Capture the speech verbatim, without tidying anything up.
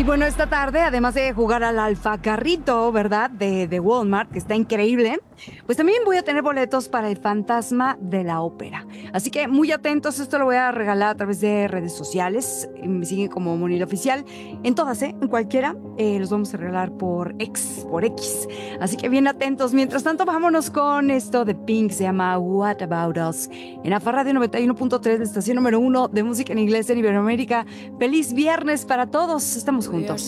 bueno, esta tarde, además de jugar al Alfa Carrito, ¿verdad? De, de Walmart, que está increíble, pues también voy a tener boletos para el Fantasma de la Ópera. Así que muy atentos, esto lo voy a regalar a través de redes sociales. Me siguen como Monil Oficial. En todas, ¿eh? En cualquiera, eh, los vamos a regalar por X, por X. Así que bien atentos. Mientras tanto, vámonos con esto de Pink, se llama What About Us. En AFA Radio noventa y uno punto tres, la estación número uno de música en inglés en Iberoamérica. Feliz viernes para todos. Estamos juntos.